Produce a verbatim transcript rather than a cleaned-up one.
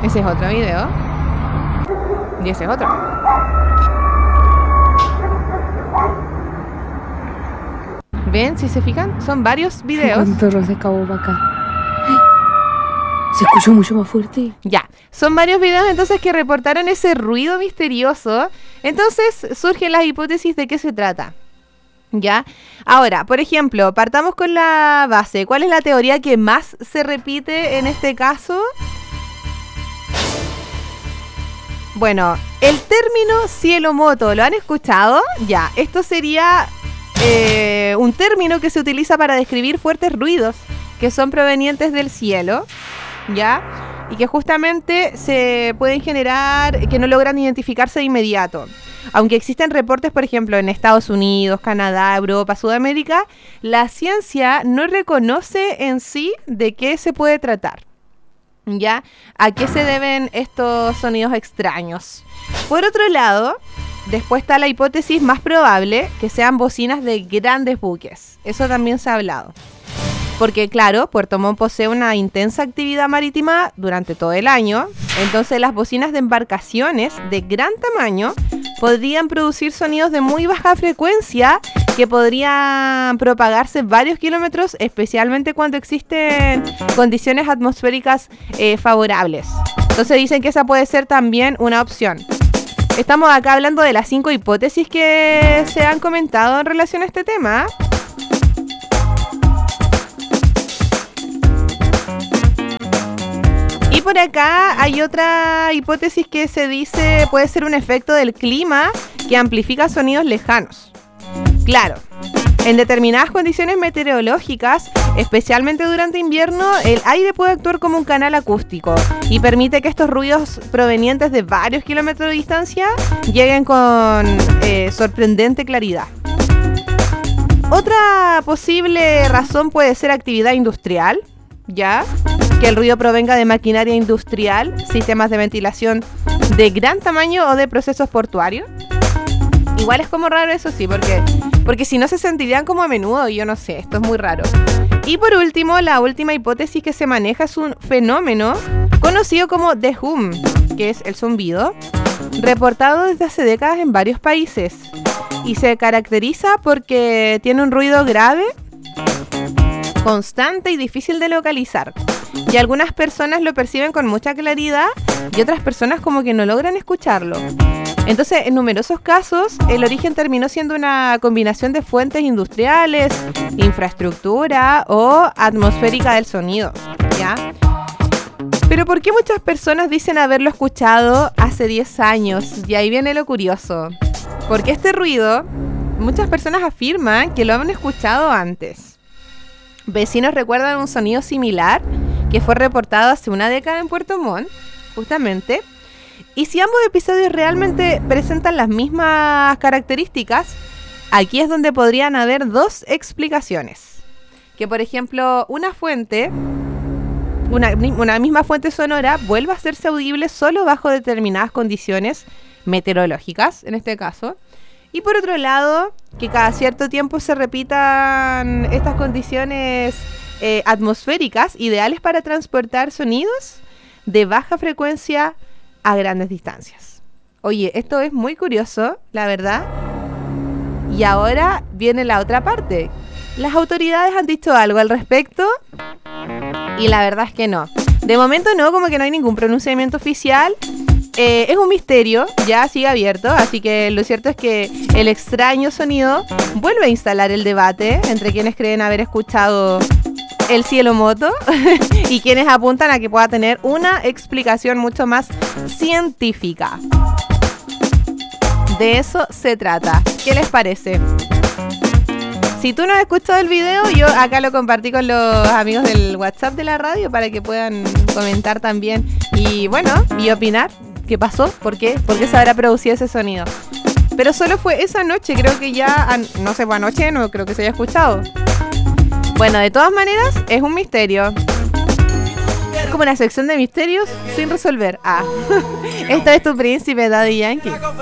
Ese es otro video. Y ese es otro. ¿Ven? Si se fijan, son varios videos. ¿Cuánto se acabó para acá? Se escuchó mucho más fuerte. Ya, son varios videos entonces que reportaron ese ruido misterioso. Entonces surgen las hipótesis de qué se trata. ¿Ya? Ahora, por ejemplo, partamos con la base. ¿Cuál es la teoría que más se repite en este caso? Bueno, el término cielo moto, ¿lo han escuchado? Ya, esto sería eh, un término que se utiliza para describir fuertes ruidos que son provenientes del cielo, ¿ya? Y que justamente se pueden generar, que no logran identificarse de inmediato. Aunque existen reportes, por ejemplo, en Estados Unidos, Canadá, Europa, Sudamérica, la ciencia no reconoce en sí de qué se puede tratar, ¿ya? ¿A qué se deben estos sonidos extraños? Por otro lado, después está la hipótesis más probable, que sean bocinas de grandes buques. Eso también se ha hablado. Porque claro, Puerto Montt posee una intensa actividad marítima durante todo el año, entonces las bocinas de embarcaciones de gran tamaño podrían producir sonidos de muy baja frecuencia que podrían propagarse varios kilómetros, especialmente cuando existen condiciones atmosféricas eh, favorables. Entonces dicen que esa puede ser también una opción. Estamos acá hablando de las cinco hipótesis que se han comentado en relación a este tema. Y por acá hay otra hipótesis que se dice puede ser un efecto del clima que amplifica sonidos lejanos. Claro, en determinadas condiciones meteorológicas, especialmente durante invierno, el aire puede actuar como un canal acústico y permite que estos ruidos provenientes de varios kilómetros de distancia lleguen con eh, sorprendente claridad. Otra posible razón puede ser actividad industrial, ¿ya? Que el ruido provenga de maquinaria industrial, sistemas de ventilación de gran tamaño o de procesos portuarios. Igual es como raro eso sí, porque, porque si no se sentirían como a menudo, yo no sé, esto es muy raro. Y por último, la última hipótesis que se maneja es un fenómeno conocido como The Hum, que es el zumbido, reportado desde hace décadas en varios países. Y se caracteriza porque tiene un ruido grave, constante y difícil de localizar. Y algunas personas lo perciben con mucha claridad y otras personas como que no logran escucharlo. Entonces, en numerosos casos, el origen terminó siendo una combinación de fuentes industriales, infraestructura o atmosférica del sonido, ¿ya? Pero ¿por qué muchas personas dicen haberlo escuchado hace diez años? Y ahí viene lo curioso. Porque este ruido, muchas personas afirman que lo han escuchado antes. Vecinos recuerdan un sonido similar que fue reportado hace una década en Puerto Montt, justamente. Y si ambos episodios realmente presentan las mismas características, aquí es donde podrían haber dos explicaciones. Que por ejemplo, una fuente, una, una misma fuente sonora vuelva a hacerse audible solo bajo determinadas condiciones meteorológicas, en este caso. Y por otro lado, que cada cierto tiempo se repitan estas condiciones eh, atmosféricas ideales para transportar sonidos de baja frecuencia a grandes distancias. Oye, esto es muy curioso, la verdad. Y ahora viene la otra parte. Las autoridades han dicho algo al respecto y la verdad es que no. De momento no, como que no hay ningún pronunciamiento oficial. Eh, es un misterio, ya sigue abierto, así que lo cierto es que el extraño sonido vuelve a instalar el debate entre quienes creen haber escuchado el cielo moto y quienes apuntan a que pueda tener una explicación mucho más científica. De eso se trata. ¿Qué les parece? Si tú no has escuchado el video, yo acá lo compartí con los amigos del WhatsApp de la radio para que puedan comentar también y bueno, y opinar. ¿Qué pasó? ¿Por qué? ¿Por qué se habrá producido ese sonido? Pero solo fue esa noche, creo que ya, no sé, fue anoche, no creo que se haya escuchado. Bueno, de todas maneras, es un misterio. Como una sección de misterios sin resolver. Ah, esto es Tu Príncipe, Daddy Yankee.